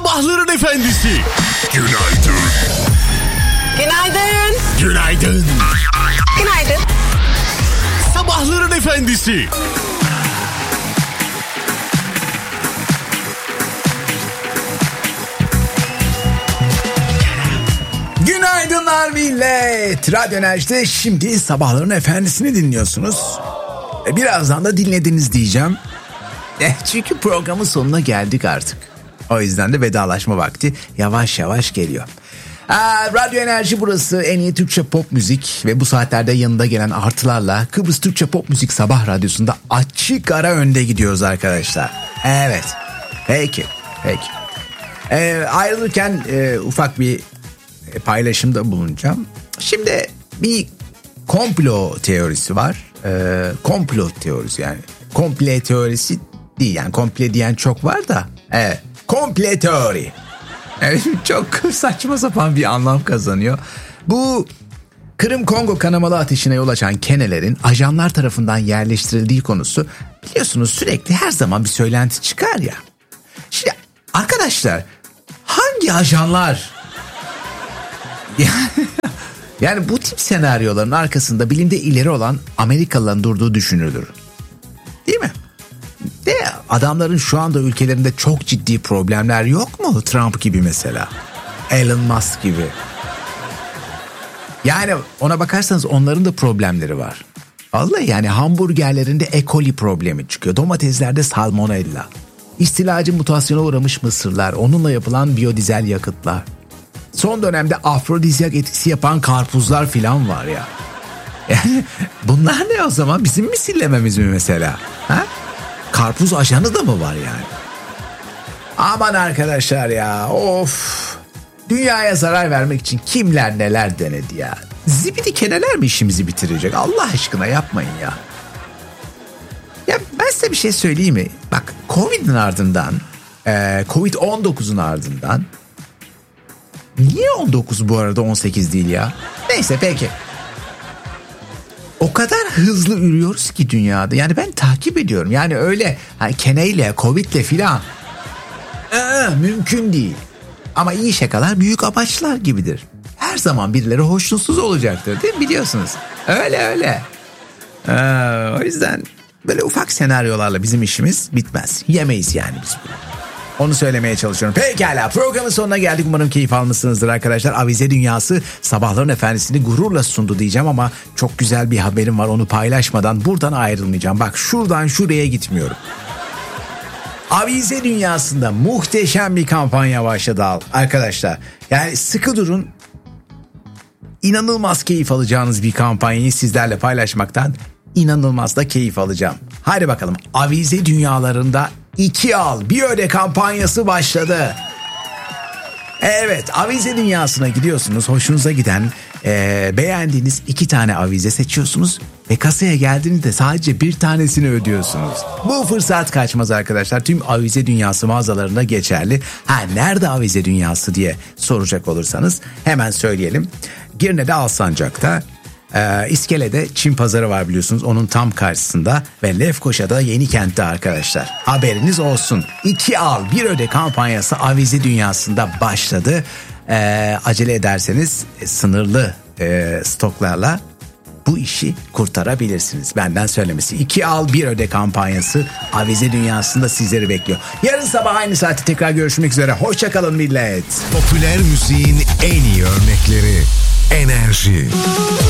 Sabahların efendisi. Günaydın. Günaydın. Günaydın. Günaydın. Sabahların efendisi. Günaydınlar millet. Radyo Enerji'de şimdi Sabahların Efendisi'ni dinliyorsunuz. Birazdan da dinlediniz diyeceğim. Çünkü programın sonuna geldik artık. O yüzden de vedalaşma vakti yavaş yavaş geliyor. Radyo Enerji burası, en iyi Türkçe pop müzik ve bu saatlerde yanında gelen artılarla Kıbrıs Türkçe Pop Müzik Sabah Radyosu'nda açık ara önde gidiyoruz arkadaşlar. Evet. Peki. Ayrılırken ufak bir paylaşımda bulunacağım. Şimdi bir komplo teorisi var. Komplo teorisi yani. Komple teorisi değil yani, komple diyen çok var da. Evet. Komple teori. Evet, çok saçma sapan bir anlam kazanıyor. Bu Kırım-Kongo kanamalı ateşine yol açan kenelerin ajanlar tarafından yerleştirildiği konusu, biliyorsunuz sürekli her zaman bir söylenti çıkar ya. Şimdi arkadaşlar, hangi ajanlar? Yani bu tip senaryoların arkasında bilimde ileri olan Amerikalıların durduğu düşünülür. Değil mi? De adamların şu anda ülkelerinde çok ciddi problemler yok mu? Trump gibi mesela. Elon Musk gibi. Yani ona bakarsanız onların da problemleri var. Vallahi yani hamburgerlerinde E. coli problemi çıkıyor. Domateslerde salmonella. İstilacı mutasyona uğramış mısırlar. Onunla yapılan biyodizel yakıtlar. Son dönemde afrodizyak etkisi yapan karpuzlar filan var ya. Yani bunlar ne o zaman? Bizim misillememiz mi mesela? Ha? Karpuz ajanı da mı var yani? Aman arkadaşlar ya, of. Dünyaya zarar vermek için kimler neler denedi ya. Zibidi keneler mi işimizi bitirecek? Allah aşkına yapmayın ya. Ya ben size bir şey söyleyeyim mi? Bak, Covid'in ardından, Covid-19'un ardından. Niye 19 bu arada 18 değil ya? Neyse peki. O kadar hızlı ürüyoruz ki dünyada. Yani ben takip ediyorum. Yani öyle keneyle, Covid'le filan. Mümkün değil. Ama iyi şakalar büyük amaçlar gibidir. Her zaman birileri hoşnutsuz olacaktır, değil mi? Biliyorsunuz. Öyle. O yüzden böyle ufak senaryolarla bizim işimiz bitmez. Yemeyiz yani biz bunu. Onu söylemeye çalışıyorum. Pekala, programın sonuna geldik. Umarım keyif almışsınızdır arkadaşlar. Avize Dünyası Sabahların Efendisi'ni gururla sundu diyeceğim ama çok güzel bir haberim var. Onu paylaşmadan buradan ayrılmayacağım. Bak, şuradan şuraya gitmiyorum. Avize Dünyası'nda muhteşem bir kampanya başladı arkadaşlar. Yani sıkı durun. İnanılmaz keyif alacağınız bir kampanyayı sizlerle paylaşmaktan inanılmaz da keyif alacağım. Hadi bakalım, Avize Dünyalarında 2 al 1 öde kampanyası başladı. Evet, Avize Dünyası'na gidiyorsunuz. Hoşunuza giden, beğendiğiniz 2 tane avize seçiyorsunuz ve kasaya geldiğinizde sadece bir tanesini ödüyorsunuz. Bu fırsat kaçmaz arkadaşlar. Tüm Avize Dünyası mağazalarında geçerli. Nerede Avize Dünyası diye soracak olursanız hemen söyleyelim. Girne'de Alsancak'ta, İskele'de Çin Pazarı var biliyorsunuz, onun tam karşısında ve Lefkoşa'da Yenikent'te arkadaşlar. Haberiniz olsun. 2 al 1 öde kampanyası Avize Dünyası'nda başladı. Acele ederseniz sınırlı stoklarla bu işi kurtarabilirsiniz. Benden söylemesi. 2 al 1 öde kampanyası Avize Dünyası'nda sizleri bekliyor. Yarın sabah aynı saatte tekrar görüşmek üzere. Hoşçakalın millet. Popüler müziğin en iyi örnekleri. Enerji.